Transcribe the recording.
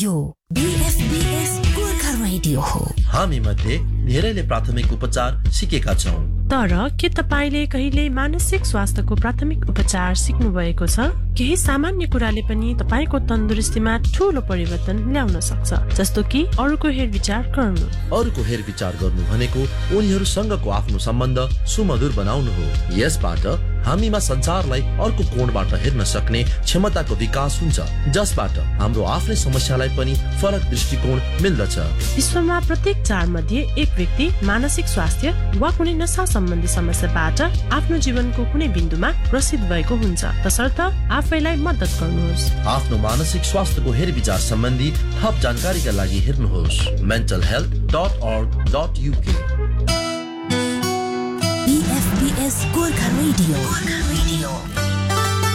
यो BFBS Gorkha radio हो। हामी मध्ये धेरैले प्राथमिक उपचार सिकेका छौं, तर के तपाईले कहिले मानसिक स्वास्थ्यको प्राथमिक उपचार सिक्नु भएको छ? केही सामान्य कुराले पनि तपाईको तन्दुरुस्तीमा ठूलो परिवर्तन ल्याउन सक्छ, जस्तो कि अरूको हेरविचार गर्नु। अरूको हेरविचार गर्नु भनेको उनीहरूसँगको आफ्नो सम्बन्ध सुमधुर बनाउनु हो। यसबाट हामीमा संसारलाई अर्को कोणबाट हेर्न सक्ने क्षमताको विकास हुन्छ, जसबाट हाम्रो आफ्नै समस्यालाई पनि फरक दृष्टिकोण मिल्दछ। विश्वमा प्रत्येक 4 मध्ये 1 व्यक्ति मानसिक स्वास्थ्य वा कुनै नशा सम्बन्धी समस्याबाट आफ्नो जीवनको कुनै बिन्दुमा ग्रसित भएको हुन्छ। तसर्थ आफैलाई मद्दत गर्नुहोस्। आफ्नो मानसिक स्वास्थ्यको हेरविचार सम्बन्धी थप जानकारीका लागि हेर्नुहोस् mentalhealth.org.uk। BFBS Gorkha radio.